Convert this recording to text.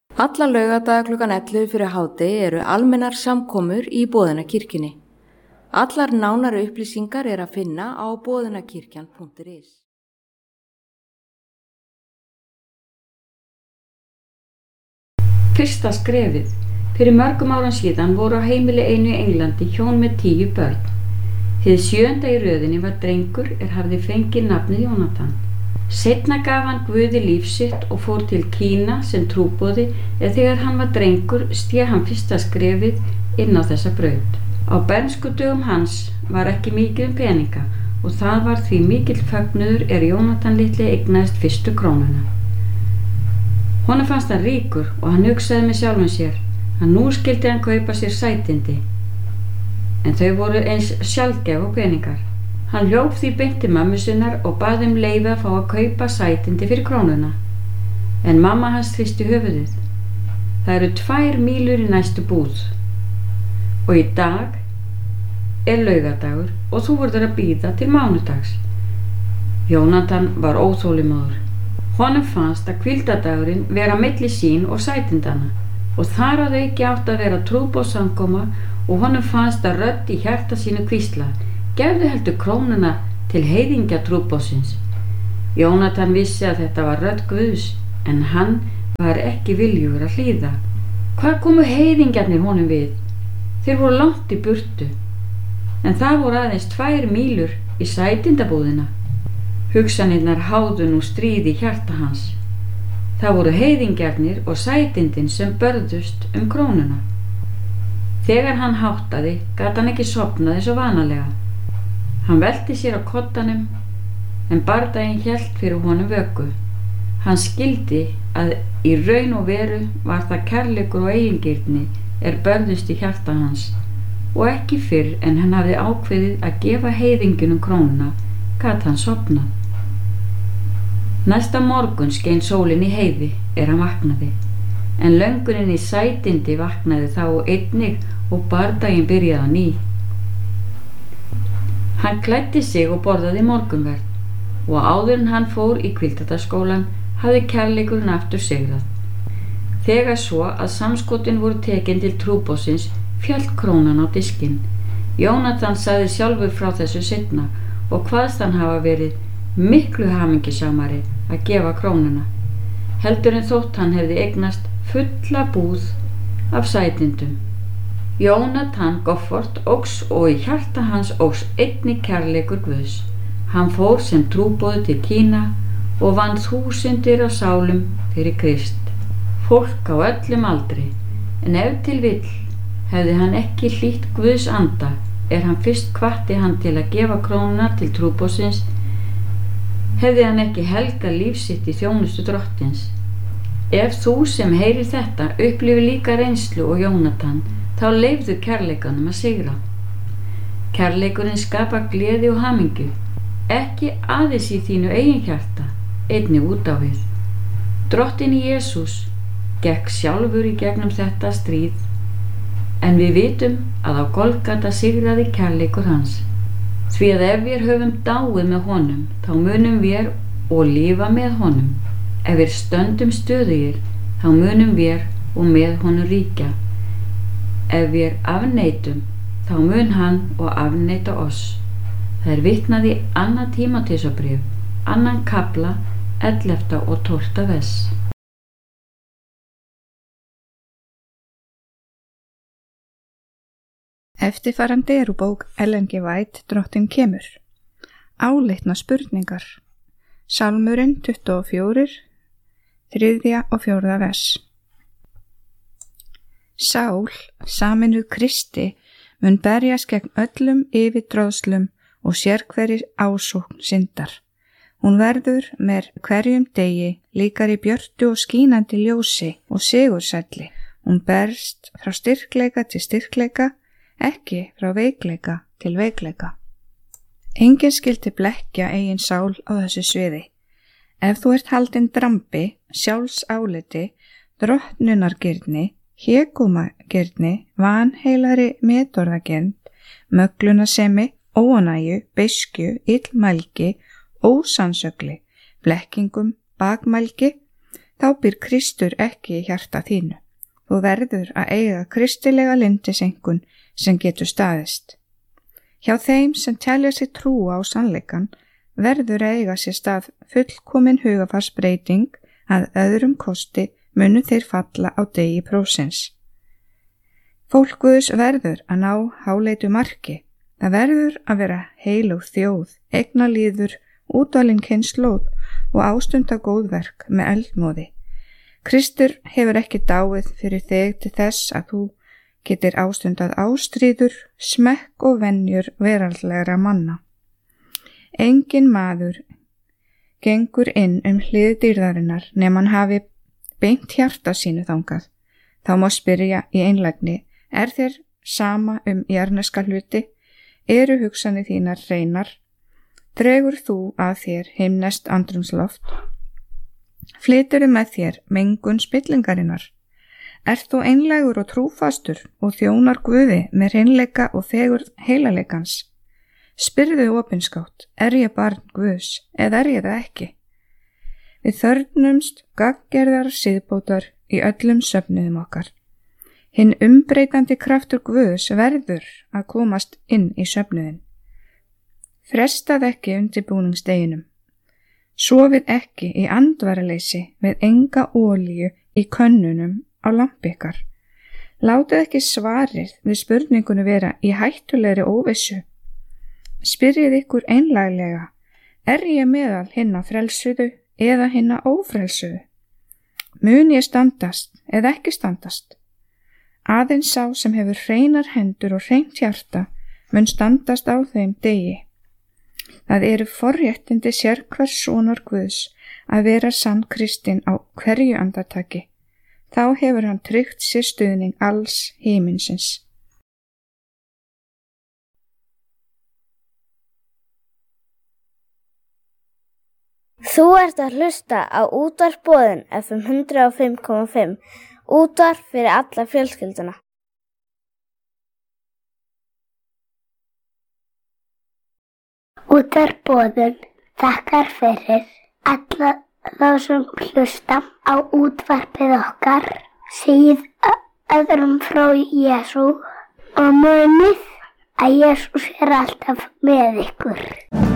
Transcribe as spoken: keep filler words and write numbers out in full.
Alla laugardaga klukkan ellefu fyrir hádegi eru almennar samkomur í Boðunarkirkjunni. Allar nánari upplýsingar er að finna á boðunarkirkjan punktur is. Fyrsta skrefið. Fyrir mörgum árum síðan voru á heimili einu í Englandi hjón með tíu börn. Hið sjöunda í röðinni var drengur er hafði fengið nafnið Jónatan. Seinna gaf hann Guði líf sitt og fór til Kína sem trúboði eða þegar hann var drengur sté hann fyrsta skrefið inn á þessa braut. Á bernskudögum hans var ekki mikið um peninga og það var því mikill fögnuður er Jónatan litli eignaðist fyrstu krónuna. Honum fannst hann ríkur og hann hugsaði með sjálfum sér að nú skyldi hann kaupa sér sætindi, en þau voru eins sjaldgæf og peningar. Hann hljóp því beint til mömmu sinnar og bað um leyfi að fá að kaupa sætindi fyrir krónuna. En mamma hans hristi höfuðið. Það eru tvær mílur í næstu búð. Og í dag er laugardagur og þú verður að bíða til mánudags. Jónatan var óþolinmóður. Honum fannst að hvíldardagurinn vera milli sín og sætindana og þar að auki átt að vera trúboðssamkoma og honum fannst að rödd í hjarta sínu hvísla: gefðu heldur krónuna til heiðingja trúboðsins. Jónatan vissi að þetta var rödd Guðs, en hann var ekki viljugur að hlýða. Hvað komu heiðingjarnir honum við? Þeir voru langt í burtu, en það voru aðeins tvær mílur í sætindabúðina. Hugsanirnar háðu nú stríð í hjarta hans. Það voru heiðingjarnir og sætindin sem börðust um krónuna. Þegar hann háttaði, gat hann ekki sofnað eins og vanalega. Hann velti sér á koddanum, en bardaginn hélt fyrir honum vöku. Hann skildi að í raun og veru var það kærleikur og eigingirni er börðust í hjarta hans og ekki fyrr en hann hafði ákveðið að gefa heiðingjunum krónuna gat hann sofnað. Næsta morgun skein sólin í heiði er hann vaknaði, en löngunin í sætindi vaknaði þá einnig og bardaginn byrjaði á ný. Hann klæddi sig og borðaði morgunverð og áður en hann fór í hvíldardagsskólann hafði kærleikurinn aftur sigrað. Þegar svo að samskotin voru tekin til trúboðsins féll krónan á diskinn. Jónatan sagði sjálfur frá þessu seinna og kvaðst hann hafa verið miklu hamingjusamari að gefa krónuna, heldur en þótt hann hefði eignast fulla búð af sætindum. Jónatan Goffort óx og í hjarta hans óx einnig kærleikur Guðs. Hann fór sem trúboði til Kína og vann þúsundir af sálum fyrir Krist. Fólk á öllum aldri, en ef til vill hefði hann ekki hlýtt Guðs anda er hann fyrst hvatti hann til að gefa krónuna til trúboðsins, hefði hann ekki helgað líf sitt í þjónustu drottins. Ef þú sem heyrir þetta upplifir líka reynslu og Jónatan, þá leyfðu kærleikanum að sigra. Kærleikurinn skapar gleði og hamingju, ekki aðeins í þínu eigin hjarta, einnig út á við. Drottinn Jesús gekk sjálfur í gegnum þetta stríð, en við vitum að á Golgata sigraði kærleikur hans. Því að ef við höfum dáið með honum, þá munum við og lifa með honum. Ef við stöndum stöðugir, þá munum við og með honum ríkja. Ef við afneitum, þá mun hann og afneita oss. Það er vitnað í annað Tímóteusarbréf, annan kafla, ellefta og tólfta vers. Eftirfarandi er úr bók Ellen G. White, Drottinn kemur. Áleitna spurningar. Sálmurinn tuttugu og fjögur, þriðja og fjórða vers. Sál, saminuð Kristi, mun berjast gegn öllum yfirdráðslum og sérhverjir ásókn syndar. Hún verður með hverjum degi líkari björtu og skínandi ljósi og sigursælli. Hún berst frá styrkleika til styrkleika, ekki frá veikleika til veikleika. Enginn skyldi blekkja eigin sál á þessu sviði. Ef þú ert haldinn drambi, sjálfsáliti, drottnunargirni, hégómagirni, vanheilari metorðagirnd, möglunasemi, óánægju, beiskju, illmælgi, ósannsögli, blekkingum, bakmælgi, þá býr Kristur ekki í hjarta þínu. Þú verður að eiga kristilega lindisengun sem getur staðist. Hjá þeim sem telja sig trúa á sannleikan verður að eiga sér stað fullkomin hugafarsbreyting að öðrum kosti munu þeir falla á degi prófsins. Fólk Guðs verður að ná háleitu marki. Það verður að vera heilug þjóð, eignalíður, útvalin kynslóð og ástunda góðverk með eldmóði. Kristur hefur ekki dáið fyrir þig til þess að þú getur ástundað ástríður, smekk og venjur veraldlegra manna. Engin maður gengur inn um hlið dýrðarinnar nema hann hafi beint hjarta sínu þangað. Þá má spyrja í einlægni, er þér sama um jarneska hluti? Eru hugsanir þínar hreinar? Dregur þú að þér himneskt andrumsloft? Flyturðu með þér mengun spillingarinnar? Ert þú einlægur og trúfastur og þjónar Guði með hreinleika og fegurð heilaleikans? Spyrðu opinskátt, er ég barn Guðs eða er ég það ekki? Við þörfnumst gagngerðar siðbótar í öllum söfnuðum okkar. Hinn umbreytandi kraftur Guðs verður að komast inn í söfnuðin. Frestað ekki undirbúningsdeginum. Sofið ekki í andvaraleysi með enga olíu í könnunum á lampi ykkar. Látið ekki svarið við spurningunni vera í hættulegri óvissu. Spyrjið ykkur einlæglega, er ég meðal hinna frelsuðu eða hinna ófrelsuðu? Mun ég standast eða ekki standast? Aðeins sá sem hefur hreinar hendur og hreint hjarta mun standast á þeim degi. Það eru forréttindi sérhvers sonar Guðs að vera sann kristinn á hverju andartaki. Þá hefur hann tryggt sér stuðning alls himinsins. Þú ert að hlusta á útvarp Boðin F M hundrað og fimm komma fimm, útvarp fyrir alla fjölskylduna. Útvarp Boðin þakkar fyrir alla þá sem hlusta á útvarpið okkar, segið öðrum frá Jesú og munið að Jesús er alltaf með ykkur.